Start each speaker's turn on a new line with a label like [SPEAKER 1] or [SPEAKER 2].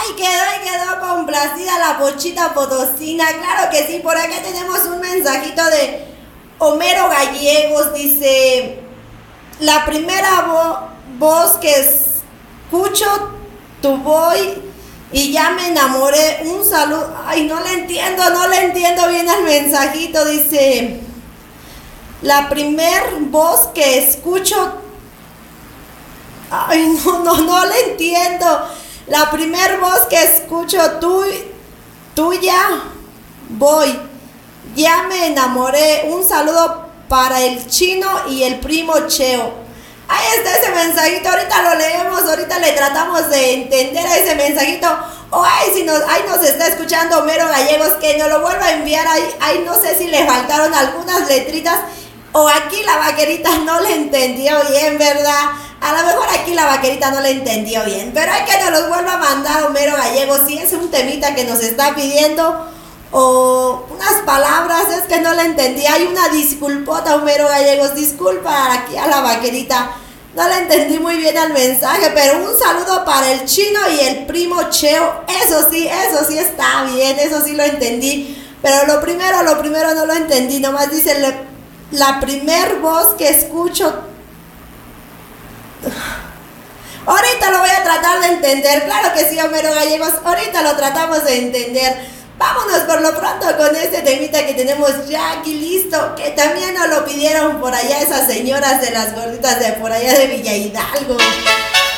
[SPEAKER 1] Ahí quedó complacida la Pochita Potosina. Claro que sí, por acá tenemos un mensajito de Homero Gallegos. Dice, la primera voz que escucho, tu voy y ya me enamoré. Un saludo. Ay, no le entiendo bien el mensajito. Dice, la primer voz que escucho. Ay, no le entiendo. La primer voz que escucho, tuya, voy. Ya me enamoré. Un saludo para el Chino y el primo Cheo. Ahí está ese mensajito. Ahorita lo leemos, ahorita le tratamos de entender a ese mensajito. O ahí nos está escuchando Homero Gallegos, que nos lo vuelva a enviar. Ahí no sé si le faltaron algunas letritas. O aquí la vaquerita no le entendió bien, ¿verdad? A lo mejor aquí la vaquerita no le entendió bien. Pero hay que nos los vuelva a mandar Homero Gallegos. Si es un temita que nos está pidiendo, o unas palabras, es que no le entendí. Hay una disculpota, Homero Gallegos. Disculpa aquí a la vaquerita. No le entendí muy bien el mensaje, pero un saludo para el Chino y el primo Cheo. Eso sí está bien, eso sí lo entendí. Pero lo primero no lo entendí. Nomás dice la primer voz que escucho. Ahorita lo voy a tratar de entender. Claro que sí, Homero Gallegos. Ahorita lo tratamos de entender. Vámonos por lo pronto con este temita que tenemos ya aquí listo. Que también nos lo pidieron por allá esas señoras de las gorditas de por allá de Villa Hidalgo.